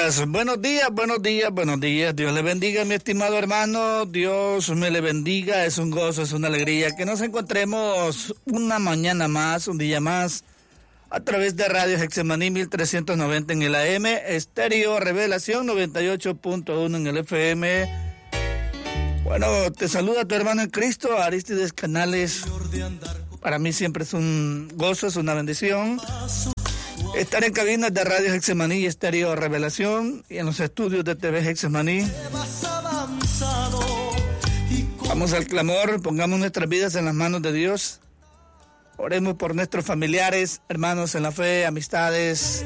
buenos días. Dios le bendiga, mi estimado hermano. Dios me le bendiga. Es un gozo, es una alegría que nos encontremos una mañana más, un día más, a través de Radio Getsemaní 1390 en el AM, Estéreo Revelación 98.1 en el FM. Bueno, te saluda tu hermano en Cristo, Aristides Canales. Para mí siempre es un gozo, es una bendición estar en cabinas de Radio Getsemaní y Estéreo Revelación y en los estudios de TV Getsemaní. Vamos al clamor, pongamos nuestras vidas en las manos de Dios. Oremos por nuestros familiares, hermanos en la fe, amistades.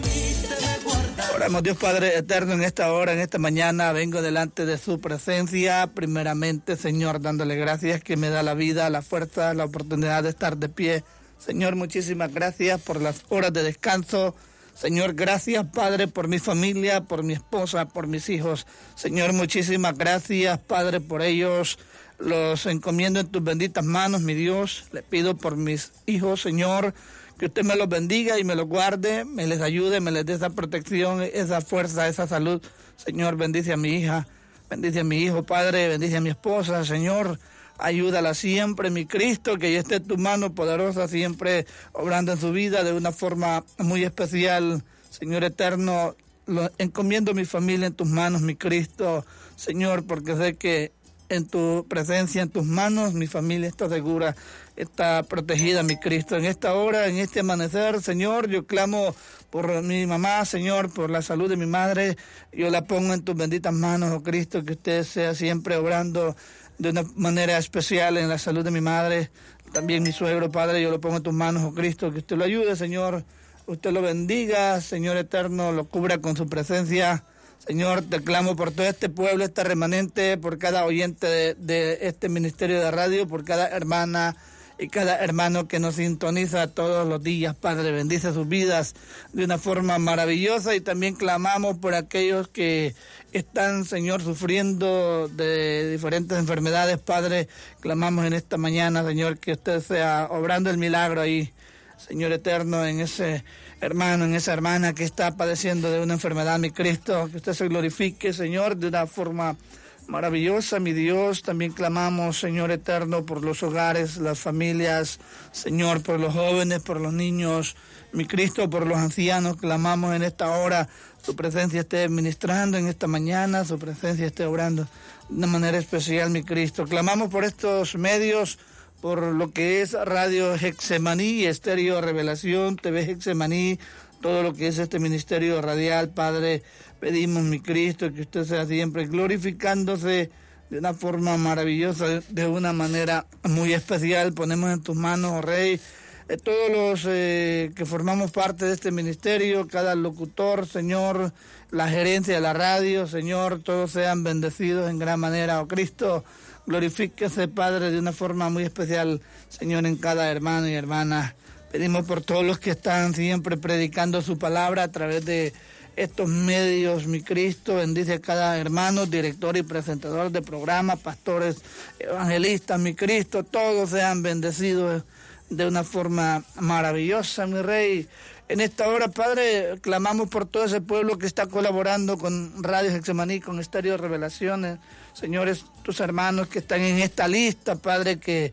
Oramos, Dios Padre eterno, en esta hora, en esta mañana, vengo delante de su presencia. Primeramente, Señor, dándole gracias que me da la vida, la fuerza, la oportunidad de estar de pie. Señor, muchísimas gracias por las horas de descanso. Señor, gracias, Padre, por mi familia, por mi esposa, por mis hijos. Señor, muchísimas gracias, Padre, por ellos. Los encomiendo en tus benditas manos, mi Dios. Le pido por mis hijos, Señor, que usted me los bendiga y me los guarde, me les ayude, me les dé esa protección, esa fuerza, esa salud. Señor, bendice a mi hija, bendice a mi hijo, Padre, bendice a mi esposa, Señor. Ayúdala siempre, mi Cristo, que esté tu mano poderosa siempre obrando en su vida de una forma muy especial. Señor eterno, encomiendo mi familia en tus manos, mi Cristo, Señor, porque sé que en tu presencia, en tus manos, mi familia está segura, está protegida, mi Cristo. En esta hora, en este amanecer, Señor, yo clamo por mi mamá, Señor, por la salud de mi madre. Yo la pongo en tus benditas manos, oh Cristo, que usted sea siempre obrando de una manera especial en la salud de mi madre. También mi suegro, Padre, yo lo pongo en tus manos, oh Cristo, que usted lo ayude, Señor. Usted lo bendiga, Señor eterno, lo cubra con su presencia. Señor, te clamo por todo este pueblo, este remanente, por cada oyente de este ministerio de radio, por cada hermana y cada hermano que nos sintoniza todos los días. Padre, bendice sus vidas de una forma maravillosa y también clamamos por aquellos que están, Señor, sufriendo de diferentes enfermedades. Padre, clamamos en esta mañana, Señor, que usted sea obrando el milagro ahí, Señor eterno, en ese hermano, en esa hermana que está padeciendo de una enfermedad, mi Cristo, que usted se glorifique, Señor, de una forma maravillosa, mi Dios. También clamamos, Señor eterno, por los hogares, las familias, Señor, por los jóvenes, por los niños, mi Cristo, por los ancianos. Clamamos en esta hora, su presencia esté ministrando en esta mañana, su presencia esté obrando de una manera especial, mi Cristo. Clamamos por estos medios, por lo que es Radio Getsemaní, Estéreo Revelación, TV Getsemaní, todo lo que es este ministerio radial. Padre, pedimos, mi Cristo, que usted sea siempre glorificándose de una forma maravillosa, de una manera muy especial. Ponemos en tus manos, oh Rey, todos los que formamos parte de este ministerio, cada locutor, Señor, la gerencia de la radio, Señor, todos sean bendecidos en gran manera, oh Cristo. Glorifíquese, Padre, de una forma muy especial, Señor, en cada hermano y hermana. Pedimos por todos los que están siempre predicando su palabra a través de estos medios, mi Cristo. Bendice a cada hermano, director y presentador de programa, pastores, evangelistas, mi Cristo. Todos sean bendecidos de una forma maravillosa, mi Rey. En esta hora, Padre, clamamos por todo ese pueblo que está colaborando con Radio Getsemaní, con Estéreo Revelaciones. Señores, tus hermanos que están en esta lista, Padre, que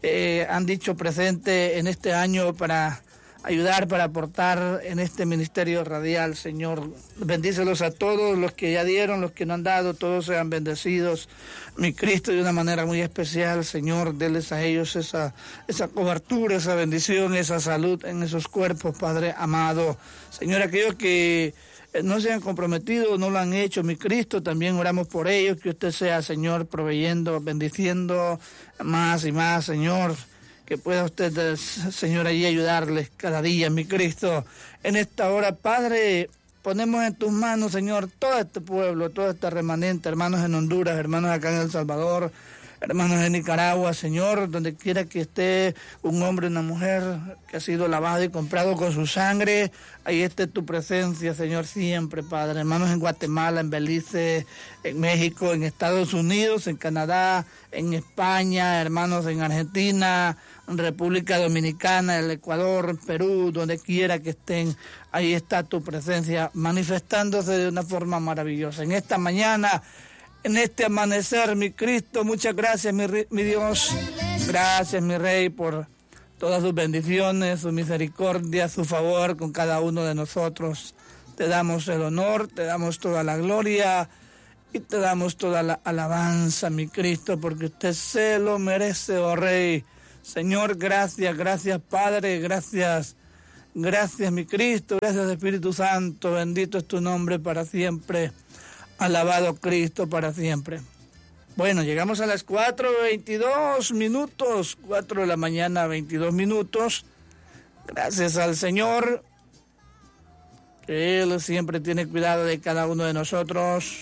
han dicho presente en este año para ayudar, para aportar en este ministerio radial, Señor. Bendícelos a todos los que ya dieron, los que no han dado, todos sean bendecidos. Mi Cristo, de una manera muy especial, Señor, denles a ellos esa cobertura, esa bendición, esa salud en esos cuerpos, Padre amado. Señor, aquellos que no se han comprometido, no lo han hecho, mi Cristo, también oramos por ellos, que usted sea, Señor, proveyendo, bendiciendo más y más, Señor. Que pueda usted, Señor, allí ayudarles cada día, mi Cristo. En esta hora, Padre, ponemos en tus manos, Señor, todo este pueblo, todo este remanente, hermanos en Honduras, hermanos acá en El Salvador, hermanos en Nicaragua, Señor, donde quiera que esté un hombre, una mujer que ha sido lavado y comprado con su sangre, ahí esté tu presencia, Señor, siempre, Padre. Hermanos en Guatemala, en Belice, en México, en Estados Unidos, en Canadá, en España, hermanos en Argentina, República Dominicana, el Ecuador, Perú, donde quiera que estén, ahí está tu presencia manifestándose de una forma maravillosa. En esta mañana, en este amanecer, mi Cristo, muchas gracias, mi Dios, gracias, mi Rey, por todas sus bendiciones, su misericordia, su favor con cada uno de nosotros. Te damos el honor, te damos toda la gloria y te damos toda la alabanza, mi Cristo, porque usted se lo merece, oh Rey. Señor, gracias, gracias Padre, gracias, gracias mi Cristo, gracias Espíritu Santo, bendito es tu nombre para siempre, alabado Cristo para siempre. Bueno, llegamos a las 4:22 minutos, 4 de la mañana, 22 minutos, gracias al Señor, que Él siempre tiene cuidado de cada uno de nosotros.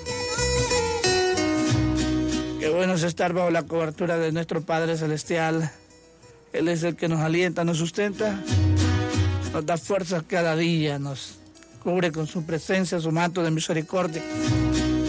Qué bueno es estar bajo la cobertura de nuestro Padre Celestial. Él es el que nos alienta, nos sustenta, nos da fuerzas cada día, nos cubre con su presencia, su manto de misericordia.